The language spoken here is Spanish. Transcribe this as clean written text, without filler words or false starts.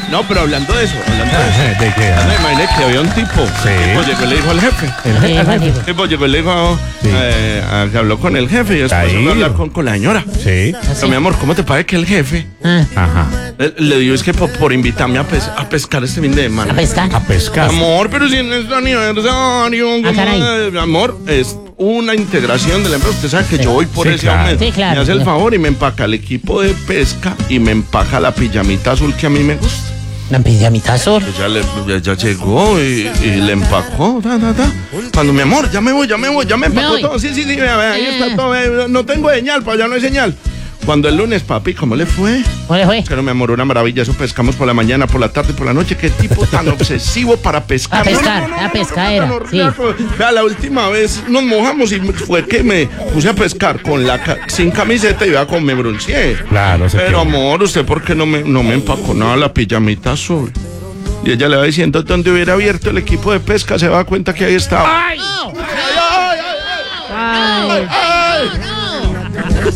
No, pero hablando de eso. ¿De qué? Me imaginé que había un tipo. Sí. El tipo llegó y le dijo al jefe. El tipo llegó y le dijo, Sí. que habló con el jefe y después Ahí. fue a hablar con la señora. Sí. Pero mi amor, ¿cómo te parece que el jefe Ajá. le dio es que por invitarme a pescar este fin de semana? ¿A pescar? A pescar. Amor, pero si no es aniversario. ¿cómo caray. Amor, es una integración de la empresa. Usted sabe que yo voy por Sí, ese claro. aumento. Sí, claro. Me hace el favor y me empaca el equipo de pesca y me empaca la pijamita azul que a mí me gusta. La pijamita azul. Ya llegó y le empacó. Cuando mi amor, ya me empacó voy. todo. Sí, vea, ahí está todo. No tengo señal, para allá no hay señal. Cuando el lunes, papi, ¿cómo le fue? ¿Cómo le fue? Pero mi amor, una maravilla, eso pescamos por la mañana, por la tarde, por la noche. Qué tipo tan obsesivo para pescar. A pescar, a pescadera, sí. Vea, la última vez nos mojamos y fue que me puse a pescar sin camiseta y vea cómo me bronceé. Claro, se Pero quedó. amor, ¿usted por qué no me empacó nada la pijamita azul? Y ella le va diciendo, donde hubiera abierto el equipo de pesca, se da cuenta que ahí estaba. Ay.